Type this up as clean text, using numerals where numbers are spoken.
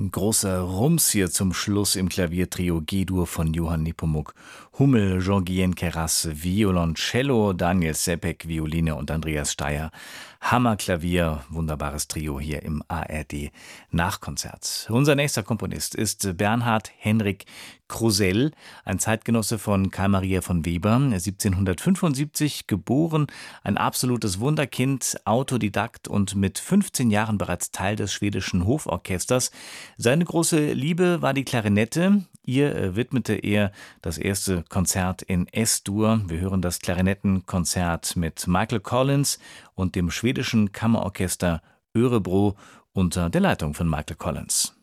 Ein großer Rums hier zum Schluss im Klaviertrio G-Dur von Johann Nepomuk. Hummel, Jean-Guyen Queyras, Violoncello, Daniel Sepek, Violine und Andreas Steyer. Hammerklavier, wunderbares Trio hier im ARD Nachkonzert. Unser nächster Komponist ist Bernhard Henrik Krusell, ein Zeitgenosse von Carl Maria von Weber, 1775 geboren, ein absolutes Wunderkind, Autodidakt und mit 15 Jahren bereits Teil des schwedischen Hoforchesters. Seine große Liebe war die Klarinette. Ihr widmete er das erste Konzert in S-Dur. Wir hören das Klarinettenkonzert mit Michael Collins und dem schwedischen Kammerorchester Örebro unter der Leitung von Michael Collins.